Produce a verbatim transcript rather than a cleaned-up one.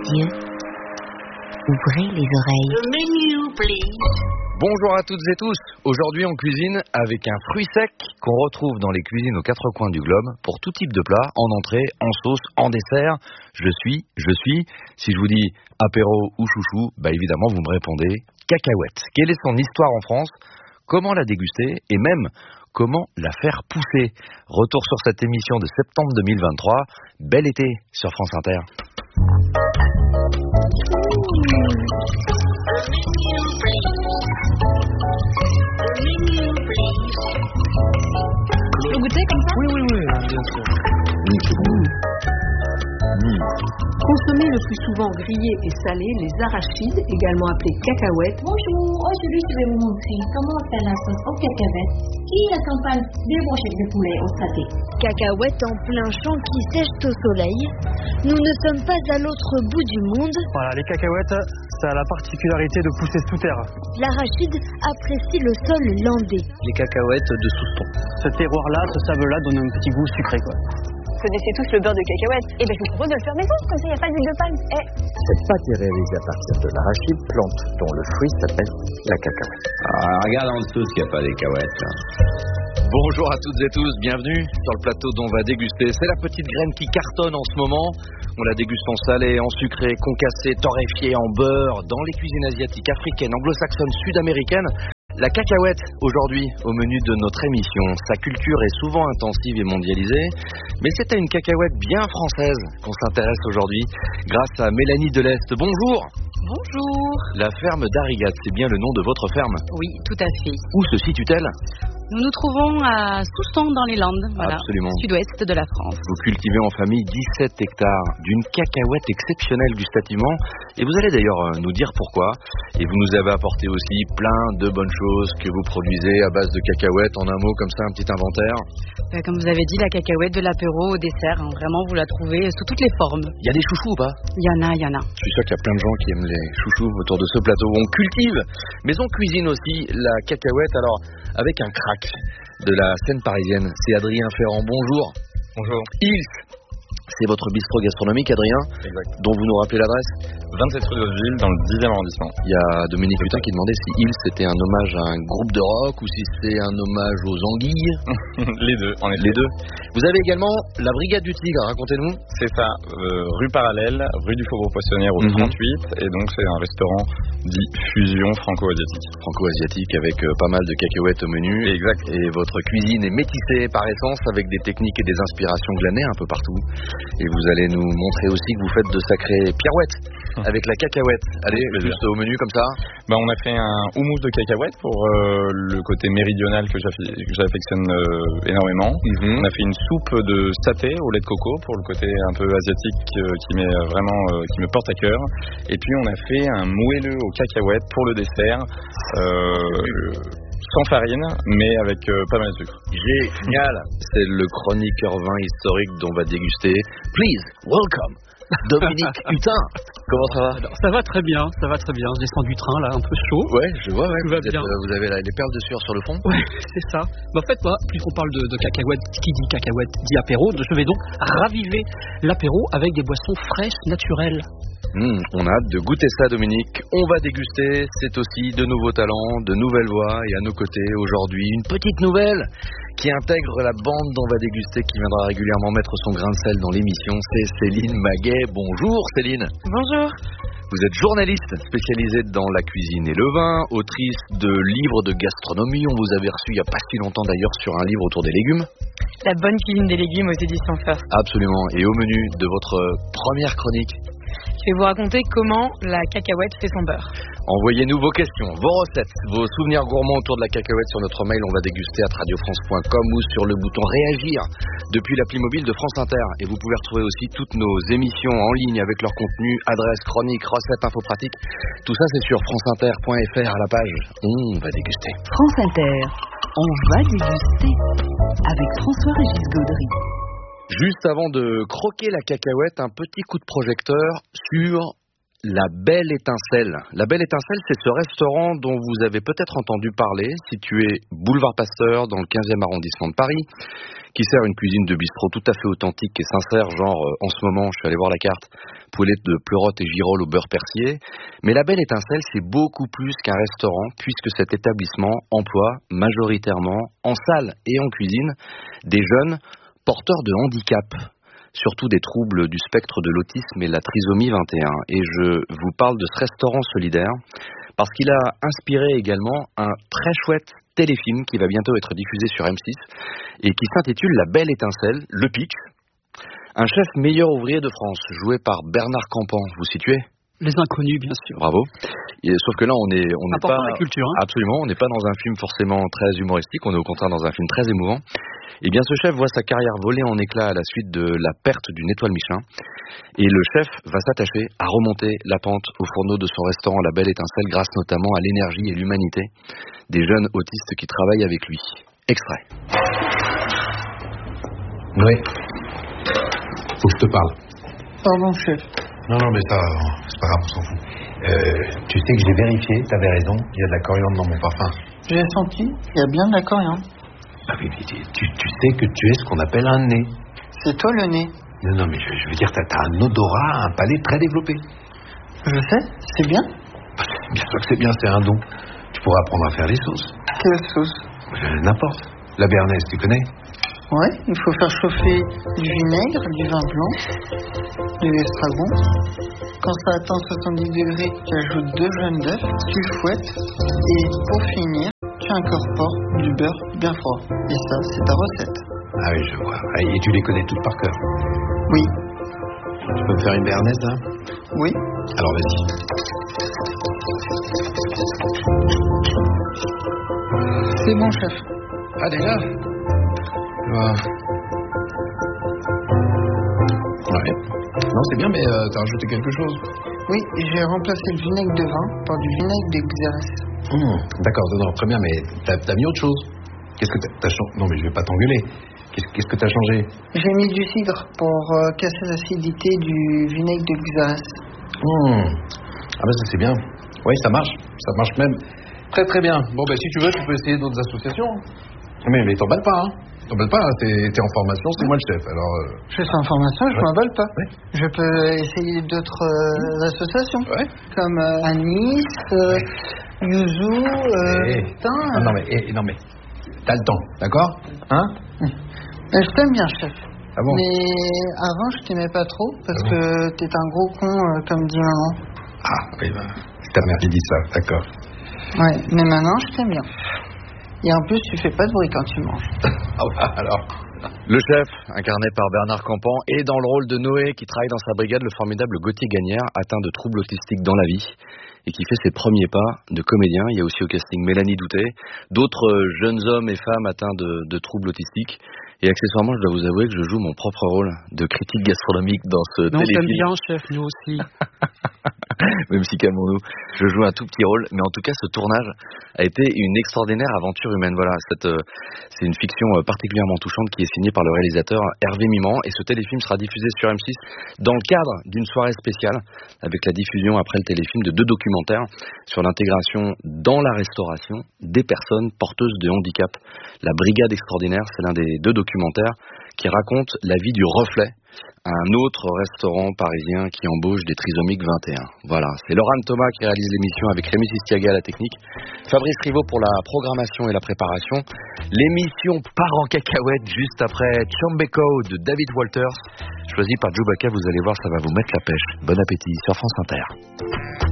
yeux, ouvrez les oreilles. The menu, please. Bonjour à toutes et tous. Aujourd'hui on cuisine avec un fruit sec qu'on retrouve dans les cuisines aux quatre coins du globe pour tout type de plat, en entrée, en sauce, en dessert. Je suis, je suis. Si je vous dis apéro ou chouchou, bah évidemment vous me répondez cacahuète. Quelle est son histoire en France? Comment la déguster? Et même comment la faire pousser? Retour sur cette émission de septembre deux mille vingt-trois. Bel été sur France Inter. Je peux goûter comme ça? Oui, oui, oui, bien sûr. Mmh, c'est bon. Mmh. Consommés le plus souvent grillés et salés, les arachides, également appelés cacahuètes. Bonjour, aujourd'hui je vais vous montrer comment faire la sauce aux cacahuètes qui accompagne des brochettes de poulet au saté. Cacahuètes en plein champ qui sèchent au soleil. Nous ne sommes pas à l'autre bout du monde. Voilà, les cacahuètes, ça a la particularité de pousser sous terre. L'arachide apprécie le sol landais. Les cacahuètes de sous-ton. Ce terroir-là, ce sable-là donne un petit goût sucré, quoi. Vous connaissez tous le beurre de cacahuète. Eh bien, je vous propose de le faire maison, comme ça, il n'y a pas d'huile de palme. Eh. Cette pâte est réalisée à partir de l'arachide, plante dont le fruit s'appelle la cacahuète. Ah, regarde en dessous s'il n'y a pas des cacahuètes, là. Bonjour à toutes et tous, bienvenue sur le plateau dont on va déguster. C'est la petite graine qui cartonne en ce moment. On la déguste en salé, en sucré, concassé, torréfié, en beurre, dans les cuisines asiatiques, africaines, anglo-saxonnes, sud-américaines. La cacahuète, aujourd'hui, au menu de notre émission. Sa culture est souvent intensive et mondialisée, mais c'est à une cacahuète bien française qu'on s'intéresse aujourd'hui, grâce à Mélanie Deleste. Bonjour. Bonjour. La ferme d'Arigat, c'est bien le nom de votre ferme? Oui, tout à fait. Où se situe-t-elle? Nous nous trouvons à Souston dans les Landes, voilà, Absolument. Sud-ouest de la France. Vous cultivez en famille dix-sept hectares d'une cacahuète exceptionnelle gustativement, et vous allez d'ailleurs nous dire pourquoi. Et vous nous avez apporté aussi plein de bonnes choses que vous produisez à base de cacahuètes. En un mot, comme ça, un petit inventaire. Euh, comme vous avez dit, la cacahuète de l'apéro au dessert, hein, vraiment vous la trouvez sous toutes les formes. Il y a des chouchous ou pas? Il y en a, il y en a. Je suis sûr qu'il y a plein de gens qui aiment les chouchous autour de ce plateau. On cultive, mais on cuisine aussi la cacahuète, alors avec un crack de la scène parisienne. C'est Adrien Ferrand. Bonjour. Bonjour. Ils, c'est votre bistrot gastronomique, Adrien. Exact. Dont vous nous rappelez l'adresse? vingt-sept rue de Hauteville, dans le dixième arrondissement. Il y a Dominique Hutin qui demandait si Ils c'était un hommage à un groupe de rock ou si c'est un hommage aux anguilles. Les deux, en effet. Les deux. Vous avez également la Brigade du Tigre, racontez-nous. C'est ça, euh, rue Parallèle, rue du Faubourg Poissonnière au Mm-hmm. trente-huit, et donc c'est un restaurant dit fusion franco-asiatique. Franco-asiatique avec euh, pas mal de cacahuètes au menu. Exact. Et votre cuisine est métissée par essence avec des techniques et des inspirations glanées un peu partout. Et vous allez nous montrer aussi que vous faites de sacrées pirouettes avec la cacahuète. Allez, juste au menu comme ça. Bah, on a fait un houmous de cacahuètes pour euh, le côté méridional que j'affectionne euh, énormément. Mm-hmm. On a fait une soupe de saté au lait de coco pour le côté un peu asiatique euh, qui m'est vraiment euh, qui me porte à cœur. Et puis on a fait un moelleux aux cacahuètes pour le dessert. Euh, Sans farine, mais avec euh, pas mal de sucre. Génial. C'est le chroniqueur vin historique dont on va déguster. Please, welcome, Dominique Hutin. Comment ça va? Alors, ça va très bien, ça va très bien. Je descends du train là, un peu chaud. Ouais, je vois, ouais. Tout va Vous, êtes, bien. euh, vous avez là, les perles de sueur sur le fond. Ouais, c'est ça. Mais en fait, moi, puisqu'on parle de, de cacahuètes, qui dit cacahuète dit apéro, je vais donc raviver l'apéro avec des boissons fraîches, naturelles. Mmh, on a hâte de goûter ça, Dominique. On va déguster, c'est aussi de nouveaux talents, de nouvelles voix, et à nos côtés aujourd'hui une petite nouvelle qui intègre la bande dont on va déguster, qui viendra régulièrement mettre son grain de sel dans l'émission. C'est Céline Maguet. Bonjour Céline. Bonjour. Vous êtes journaliste spécialisée dans la cuisine et le vin, autrice de livres de gastronomie. On vous avait reçu il n'y a pas si longtemps d'ailleurs sur un livre autour des légumes. La bonne cuisine des légumes aux éditions First. Absolument. Et au menu de votre première chronique, je vais vous raconter comment la cacahuète fait son beurre. Envoyez-nous vos questions, vos recettes, vos souvenirs gourmands autour de la cacahuète sur notre mail. On va déguster à radio france point com ou sur le bouton réagir depuis l'appli mobile de France Inter. Et vous pouvez retrouver aussi toutes nos émissions en ligne avec leur contenu, adresse, chronique, recettes, infos pratiques. Tout ça c'est sur franceinter point f r à la page. On va déguster. France Inter, on va déguster avec François-Régis Gaudry. Juste avant de croquer la cacahuète, un petit coup de projecteur sur La Belle Étincelle. La Belle Étincelle, c'est ce restaurant dont vous avez peut-être entendu parler, situé boulevard Pasteur dans le quinzième arrondissement de Paris, qui sert une cuisine de bistrot tout à fait authentique et sincère, genre euh, en ce moment, je suis allé voir la carte, poulette de pleurote et girolles au beurre persillé. Mais La Belle Étincelle, c'est beaucoup plus qu'un restaurant, puisque cet établissement emploie majoritairement en salle et en cuisine des jeunes porteurs de handicap, surtout des troubles du spectre de l'autisme et la trisomie vingt et un. Et je vous parle de ce restaurant solidaire parce qu'il a inspiré également un très chouette téléfilm qui va bientôt être diffusé sur M six et qui s'intitule La Belle Étincelle, le pitch. Un chef meilleur ouvrier de France, joué par Bernard Campan, vous situez ? Les Inconnus, bien sûr. Bravo. Et, sauf que là, on est, on n'est pas la culture, hein. Absolument, on n'est pas dans un film forcément très humoristique. On est au contraire dans un film très émouvant. Eh bien, ce chef voit sa carrière voler en éclats à la suite de la perte d'une étoile Michelin. Et le chef va s'attacher à remonter la pente au fourneau de son restaurant La Belle Étincelle, grâce notamment à l'énergie et l'humanité des jeunes autistes qui travaillent avec lui. Extrait. Oui. Faut que je te parle. Pardon, chef. Non, non, mais ça, c'est pas grave, on s'en fout. Euh, tu sais que j'ai vérifié, t'avais raison, il y a de la coriandre dans mon parfum. J'ai senti, il y a bien de la coriandre. Ah oui, tu, tu, tu sais que tu es ce qu'on appelle un nez. C'est toi le nez. Non, non, mais je, je veux dire, t'as, t'as un odorat, un palais très développé. Je sais, c'est bien. Bien sûr que c'est bien, c'est un don. Tu pourras apprendre à faire des sauces. Quelle sauce ? euh, N'importe. La béarnaise, tu connais ? Ouais, il faut faire chauffer du vinaigre, du vin blanc, de l'estragon. Quand ça atteint soixante-dix degrés, tu ajoutes deux jaunes d'œufs, tu fouettes, et pour finir, tu incorpores du beurre bien froid. Et ça, c'est ta recette. Ah oui, je vois. Et tu les connais toutes par cœur ? Oui. Tu peux me faire une béarnaise, là ? Oui. Alors, vas-y. C'est bon, chef. Ah, déjà ? Ouais. Ouais. Non, c'est bien, mais euh, t'as rajouté quelque chose ? Oui, j'ai remplacé le vinaigre de vin par du vinaigre de Xérès. Mmh, d'accord, non, très bien, mais t'as, t'as mis autre chose ? Qu'est-ce que t'as, t'as changé ? Non, mais je vais pas t'engueuler. Qu'est-ce, qu'est-ce que t'as changé ? J'ai mis du cidre pour euh, casser l'acidité du vinaigre de Xérès. Mmh. Ah ben ça c'est bien. Oui, ça marche. Ça marche même très très bien. Bon, ben si tu veux, tu peux essayer d'autres associations. Mais, mais t'emballes pas, hein. T'emballes pas, hein. T'es, t'es en formation, c'est moi le chef, alors... Euh... Je suis en formation, je ouais. m'emballe pas. Ouais. Je peux essayer d'autres euh, mmh. associations. Ouais. Comme euh, Anis, euh, Yuzu, euh... Eh. Putain, non, non, mais, eh, non mais... T'as le temps, d'accord ? Hein ? Mais je t'aime bien, chef. Ah bon ? Mais avant, je t'aimais pas trop, parce ah bon que t'es un gros con, euh, comme dit maman. Ah, oui, ben... C'est ta mère qui dit ça, d'accord. Ouais, mais maintenant, je t'aime bien. Et en plus, tu fais pas de bruit quand tu manges. Ah bah alors. Le chef, incarné par Bernard Campan, est dans le rôle de Noé, qui travaille dans sa brigade, le formidable Gauthier Gagnère, atteint de troubles autistiques dans la vie, et qui fait ses premiers pas de comédien. Il y a aussi au casting Mélanie Doutet, d'autres jeunes hommes et femmes atteints de, de troubles autistiques. Et accessoirement, je dois vous avouer que je joue mon propre rôle de critique gastronomique dans ce non, téléfilm. Non, t'aimes bien, chef, nous aussi. Même si, calmons-nous, je joue un tout petit rôle, mais en tout cas, ce tournage a été une extraordinaire aventure humaine. Voilà, cette, euh, c'est une fiction euh, particulièrement touchante qui est signée par le réalisateur Hervé Mimran, et ce téléfilm sera diffusé sur M six dans le cadre d'une soirée spéciale, avec la diffusion après le téléfilm de deux documentaires sur l'intégration dans la restauration des personnes porteuses de handicap. La Brigade Extraordinaire, c'est l'un des deux documentaires qui raconte la vie du Reflet, un autre restaurant parisien qui embauche des trisomiques vingt et un. Voilà, c'est Laurent Thomas qui réalise l'émission avec Rémi Sistiaga à la technique, Fabrice Rivaud pour la programmation et la préparation. L'émission part en cacahuète juste après Chambeko de David Walters, choisi par Chewbacca. Vous allez voir, ça va vous mettre la pêche. Bon appétit sur France Inter.